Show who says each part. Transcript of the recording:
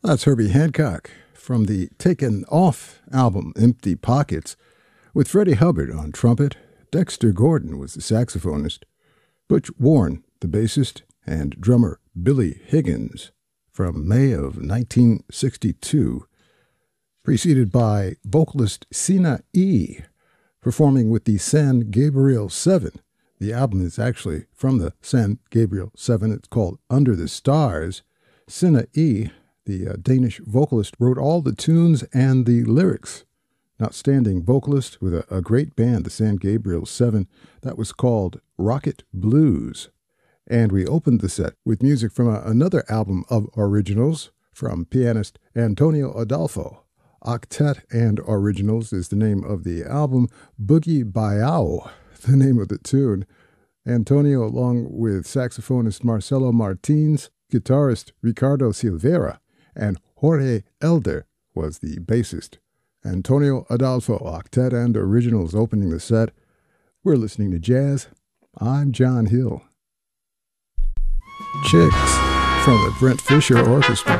Speaker 1: That's Herbie Hancock from the Taken Off album Empty Pockets, with Freddie Hubbard on trumpet. Dexter Gordon was the saxophonist. Butch Warren, the bassist, and drummer Billy Higgins from May of 1962, preceded by vocalist Sina E, performing with the San Gabriel 7. The album is actually from the San Gabriel 7. It's called Under the Stars. Sina E, the Danish vocalist, wrote all the tunes and the lyrics. An outstanding vocalist with a great band, the San Gabriel 7, that was called Rocket Blues. And we opened the set with music from another album of originals from pianist Antonio Adolfo. Octet and Originals is the name of the album. Boogie Bayou, the name of the tune. Antonio, along with saxophonist Marcelo Martins, guitarist Ricardo Silveira, and Jorge Elder was the bassist. Antonio Adolfo, Octet and Originals opening the set. We're listening to jazz. I'm John Hill. Chicks from the Brent Fisher Orchestra.